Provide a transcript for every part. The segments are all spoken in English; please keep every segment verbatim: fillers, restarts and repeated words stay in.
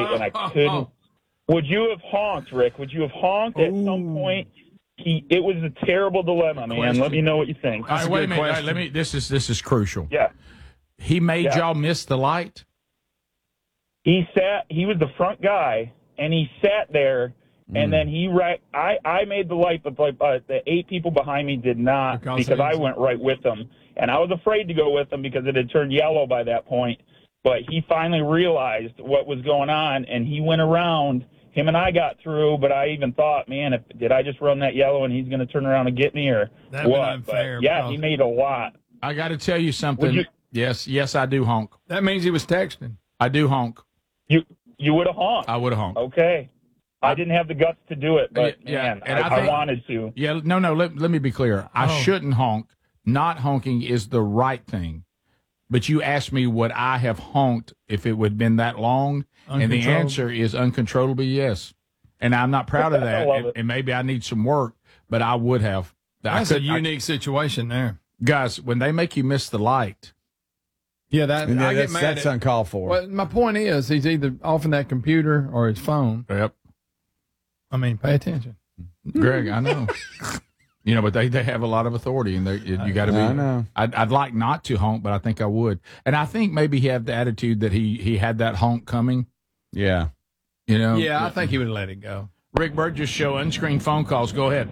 and I couldn't. Would you have honked, Rick? Would you have honked at Ooh. some point? He, it was a terrible dilemma, man. Question. Let me know what you think. All right, wait a minute. All right, let me. This is this is crucial. Yeah. He made Yeah. y'all miss the light. He sat. He was the front guy, and he sat there. And then he right. I, I made the light, but like, uh, the eight people behind me did not Because because I he's- went right with them, and I was afraid to go with them because it had turned yellow by that point. But he finally realized what was going on, and he went around. Him and I got through, but I even thought, man, if, did I just run that yellow and he's going to turn around and get me or That'd been what? unfair But, yeah, because- he made a lot. I got to tell you something. Would you- yes, yes, I do honk. That means he was texting. I do honk. You you would have honked. I would have honked. Okay. I didn't have the guts to do it, but Yeah, man, and I, I think- I wanted to. Yeah, no, no. Let, let me be clear. I Oh. shouldn't honk. Not honking is the right thing. But you asked me would I have honked if it would have been that long, and the Uncontrollable. answer is uncontrollably yes. And I'm not proud of I that, love and, it. and maybe I need some work, but I would have. I That's a could- I- unique situation there. guys, when they make you miss the light, Yeah, that And I that's, get mad that's at. uncalled for. Well, my point is, he's either off in that computer or his phone. yep, I mean, pay attention. Greg, I know. You know, but they, they have a lot of authority, and they, you, you got to be. I know. I'd, I'd like not to honk, but I think I would. And I think maybe he had the attitude that he, he had that honk coming. Yeah. You know. Yeah, I think he would let it go. Rick Burgess Show, unscreened phone calls. Go ahead.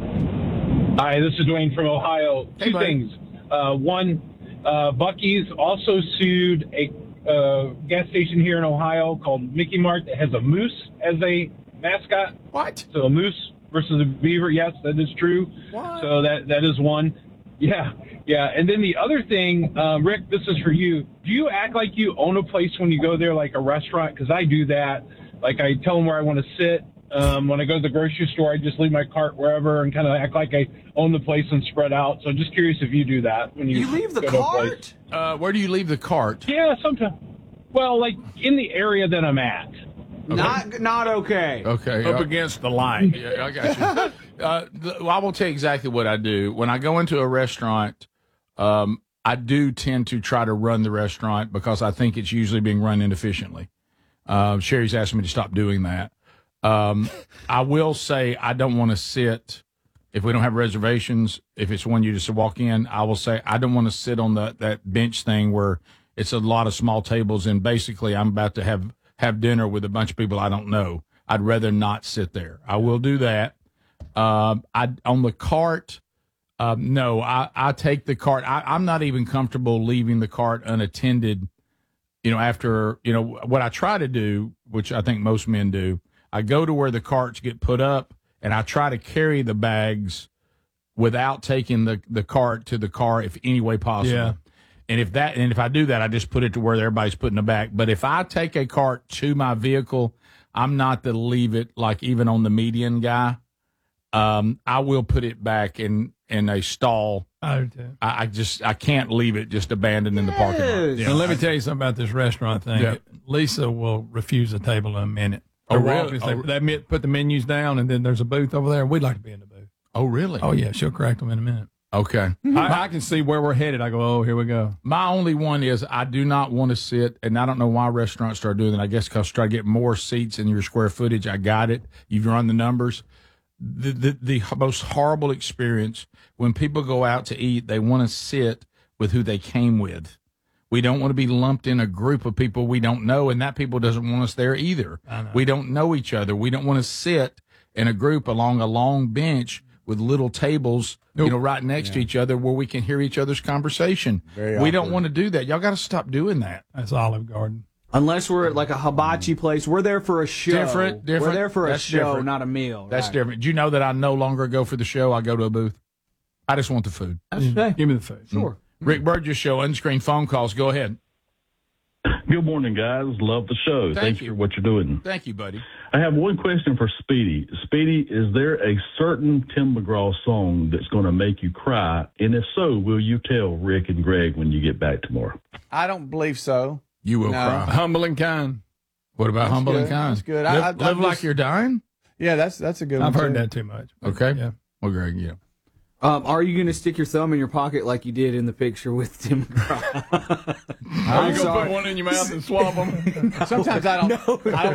Hi, this is Dwayne from Ohio. Hey, Two buddy. things. Uh, one, uh, Buc-ee's also sued a uh, gas station here in Ohio called Mickey Mart that has a moose as a mascot. What? So a moose versus a beaver. Yes, that is true. What? So that that is one. Yeah, yeah. And then the other thing, uh, Rick, this is for you. Do you act like you own a place when you go there, like a restaurant? Because I do that. Like I tell them where I want to sit. Um, when I go to the grocery store, I just leave my cart wherever and kind of act like I own the place and spread out. So I'm just curious if you do that when you, You leave the go to a place. cart? Uh, where do you leave the cart? Yeah, sometimes. Well, like in the area that I'm at. Not not okay. Okay. Up uh, against the light. yeah, I got you. uh, the, well, I will tell you exactly what I do. When I go into a restaurant, um, I do tend to try to run the restaurant because I think it's usually being run inefficiently. Uh, Sherry's asked me to stop doing that. Um, I will say I don't want to sit if we don't have reservations. If it's one you just walk in, I will say I don't want to sit on the, that bench thing where it's a lot of small tables and basically I'm about to have, have dinner with a bunch of people I don't know. I'd rather not sit there. I will do that. Um, I on the cart. Um, no, I, I take the cart. I, I'm not even comfortable leaving the cart unattended. You know, after you know what I try to do, which I think most men do. I go to where the carts get put up, and I try to carry the bags without taking the, the cart to the car if any way possible. Yeah. And if that and if I do that, I just put it to where everybody's putting it back. But if I take a cart to my vehicle, I'm not to leave it like even on the median guy. Um, I will put it back in, in a stall. I do too. I, I just I can't leave it just abandoned in the parking lot. Yes. And let me tell you something about this restaurant thing. Yeah. Lisa will refuse a table in a minute. Oh, Her really? office, Oh. They, they mi- put the menus down, and then there's a booth over there. We'd like to be in the booth. Oh, really? Oh, yeah, she'll correct them in a minute. Okay. I, I can see where we're headed. I go, oh, here we go. My only one is I do not want to sit, and I don't know why restaurants start doing that. I guess because try to get more seats in your square footage. I got it. You've run the numbers. The, the the most horrible experience when people go out to eat, they want to sit with who they came with. We don't want to be lumped in a group of people we don't know, and that people doesn't want us there either. We don't know each other. We don't want to sit in a group along a long bench with little tables, you know, right next to each other where we can hear each other's conversation. Very we don't awkward. want to do that. Y'all got to stop doing that. That's Olive Garden. Unless we're at like a hibachi place, we're there for a show. Different, different. We're there for a That's show, different. not a meal. That's right. different. Do you know that I no longer go for the show? I go to a booth. I just want the food. That's okay. Give me the food. Sure. Rick Burgess Show, unscreened phone calls. Go ahead. Good morning, guys. Love the show. Thank Thanks you. for what you're doing. Thank you, buddy. I have one question for Speedy. Speedy, is there a certain Tim McGraw song that's going to make you cry? And if so, will you tell Rick and Greg when you get back tomorrow? I don't believe so. You will No. cry. Humble and kind. What about That's humble and good. kind? That's good. Live, I- I- live I'm like just- you're dying? Yeah, that's that's a good one. I've heard too. that too much. Okay. Yeah. Well, Greg, yeah. Um, are you going to stick your thumb in your pocket like you did in the picture with Tim McGraw? Are you going to put one in your mouth and swab them? Sometimes I don't. I don't